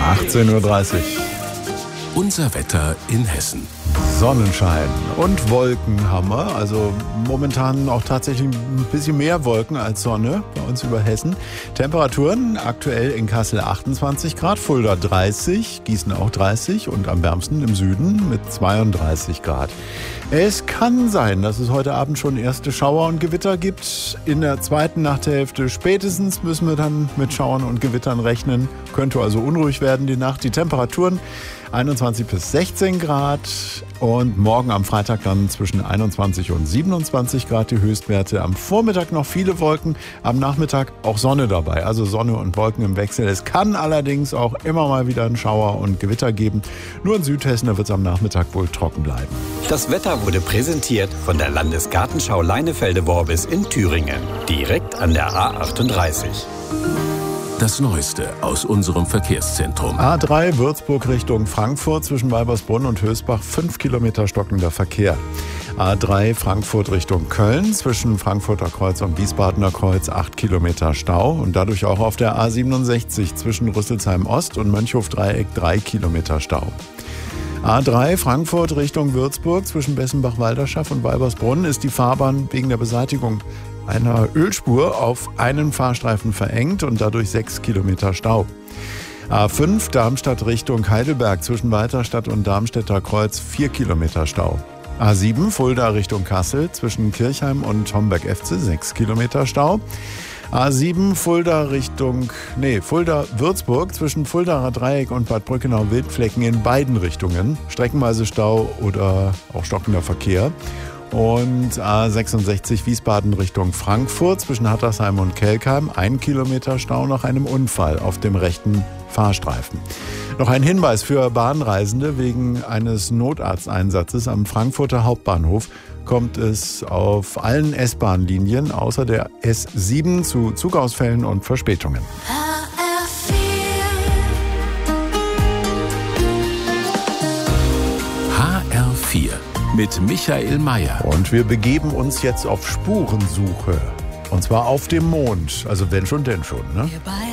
18:30 Uhr. Unser Wetter in Hessen. Sonnenschein und Wolken haben wir. Also momentan auch tatsächlich ein bisschen mehr Wolken als Sonne bei uns über Hessen. Temperaturen aktuell in Kassel 28 Grad, Fulda 30, Gießen auch 30 und am wärmsten im Süden mit 32 Grad. Es kann sein, dass es heute Abend schon erste Schauer und Gewitter gibt. In der zweiten Nachthälfte spätestens müssen wir dann mit Schauern und Gewittern rechnen. Könnte also unruhig werden die Nacht. Die Temperaturen 21 bis 16 Grad und morgen am Freitag dann zwischen 21 und 27 Grad die Höchstwerte. Am Vormittag noch viele Wolken, am Nachmittag auch Sonne dabei, also Sonne und Wolken im Wechsel. Es kann allerdings auch immer mal wieder einen Schauer und Gewitter geben. Nur in Südhessen, da wird es am Nachmittag wohl trocken bleiben. Das Wetter wurde präsentiert von der Landesgartenschau Leinefelde-Worbis in Thüringen, direkt an der A38. Das Neueste aus unserem Verkehrszentrum. A3 Würzburg Richtung Frankfurt zwischen Weibersbrunn und Hösbach 5 Kilometer stockender Verkehr. A3 Frankfurt Richtung Köln zwischen Frankfurter Kreuz und Wiesbadener Kreuz 8 Kilometer Stau und dadurch auch auf der A67 zwischen Rüsselsheim Ost und Mönchhof-Dreieck 3 Kilometer Stau. A3 Frankfurt Richtung Würzburg zwischen Bessenbach-Walderschaft und Weibersbrunn ist die Fahrbahn wegen der Beseitigung einer Ölspur auf einen Fahrstreifen verengt und dadurch 6 Kilometer Stau. A5 Darmstadt Richtung Heidelberg zwischen Weiterstadt und Darmstädter Kreuz 4 Kilometer Stau. A7 Fulda Richtung Kassel zwischen Kirchheim und Homberg-Efze 6 Kilometer Stau. A7 Fulda Würzburg zwischen Fuldaer Dreieck und Bad Brückenau-Wildflecken in beiden Richtungen. Streckenweise Stau oder auch stockender Verkehr. Und A66 Wiesbaden Richtung Frankfurt zwischen Hattersheim und Kelkheim 1 Kilometer Stau nach einem Unfall auf dem rechten Fahrstreifen. Noch ein Hinweis für Bahnreisende: Wegen eines Notarzteinsatzes am Frankfurter Hauptbahnhof kommt es auf allen S-Bahn-Linien außer der S7 zu Zugausfällen und Verspätungen. HR4 mit Michael Mayer. Und wir begeben uns jetzt auf Spurensuche. Und zwar auf dem Mond. Also wenn schon, denn schon, ne?